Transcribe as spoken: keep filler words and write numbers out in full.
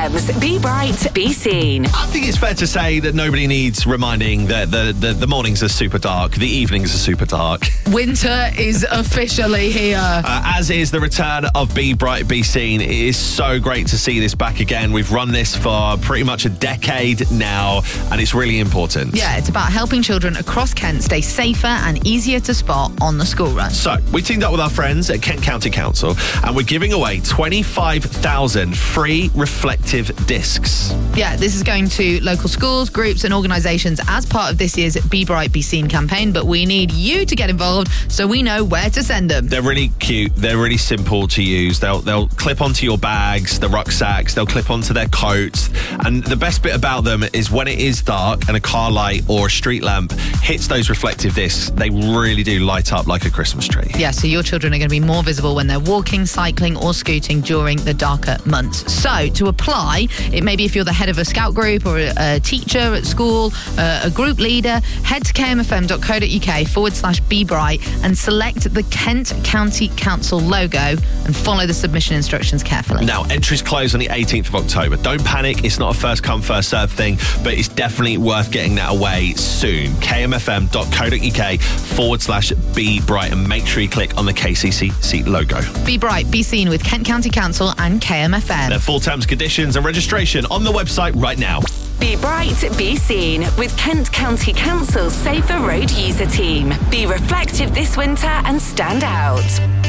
M's Be Bright, Be Seen. I think it's fair to say that nobody needs reminding that the, the, the mornings are super dark, the evenings are super dark. Winter is officially here. Uh, as is the return of Be Bright, Be Seen. It is so great to see this back again. We've run this for pretty much a decade now, and it's really important. Yeah, it's about helping children across Kent stay safer and easier to spot on the school run. So, we teamed up with our friends at Kent County Council, and we're giving away twenty-five thousand free reflective discs. Yeah, this is going to local schools, groups and organisations as part of this year's Be Bright, Be Seen campaign, but we need you to get involved so we know where to send them. They're really cute. They're really simple to use. They'll they'll clip onto your bags, the rucksacks, they'll clip onto their coats. And the best bit about them is when it is dark and a car light or a street lamp hits those reflective discs, they really do light up like a Christmas tree. Yeah, so your children are going to be more visible when they're walking, cycling or scooting during the darker months. So to apply, it may be if you're the head of a scout group or a, a teacher at school, uh, a group leader, head to kmfm.co.uk forward slash Be Bright and select the Kent County Council logo and follow the submission instructions carefully. Now, entries close on the eighteenth of October. Don't panic, it's not a first come, first served thing, but it's definitely worth getting that away soon. kmfm.co.uk forward slash Be Bright and make sure you click on the K C C C logo. Be Bright, Be Seen with Kent County Council and K M F M. Their full terms, conditions and registration on the website right now. Be Bright, Be Seen with Kent County Council's Safer Road User Team. Be reflective this winter and stand out.